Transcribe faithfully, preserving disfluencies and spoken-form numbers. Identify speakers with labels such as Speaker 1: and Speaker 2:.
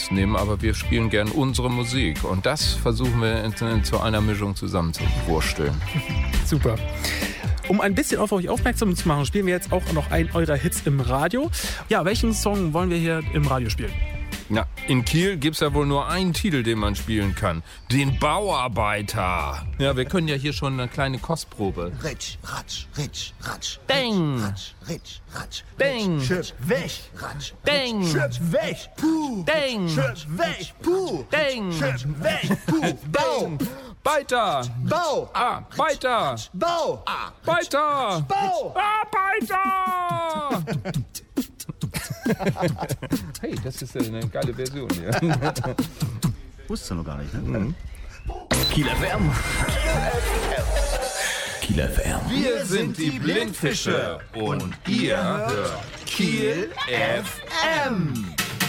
Speaker 1: ernst nehmen, aber wir spielen gern unsere Musik. Und das versuchen wir in, in, zu einer Mischung zusammenzuwursteln.
Speaker 2: Super. Um ein bisschen auf euch aufmerksam zu machen, spielen wir jetzt auch noch einen eurer Hits im Radio. Ja, welchen Song wollen wir hier im Radio spielen?
Speaker 1: Na, in Kiel gibt's ja wohl nur einen Titel, den man spielen kann. Den Bauarbeiter. Ja, wir können ja hier schon eine kleine Kostprobe.
Speaker 3: Ritsch, ratsch, ritsch, ratsch.
Speaker 1: Bang.
Speaker 3: Ratsch, ritsch, ratsch.
Speaker 1: Bang.
Speaker 3: Schöpf, weg. Ratsch.
Speaker 1: Bang.
Speaker 3: Schöpf, weg. Puh.
Speaker 1: Bang.
Speaker 3: Schöpf, weg. Puh.
Speaker 1: Bang.
Speaker 3: Schöpf, weg. Puh. Bau.
Speaker 1: Weiter.
Speaker 3: Bau.
Speaker 1: Ah, weiter.
Speaker 3: Bau. Ah.
Speaker 1: Weiter.
Speaker 3: Bau.
Speaker 1: Arbeiter! Hey, das ist eine geile Version hier.
Speaker 4: Wusstest du noch gar nicht, ne?
Speaker 1: Mhm.
Speaker 4: Kiel F M. Kiel F M.
Speaker 1: Wir sind die Blindfische und ihr hört Kiel F M.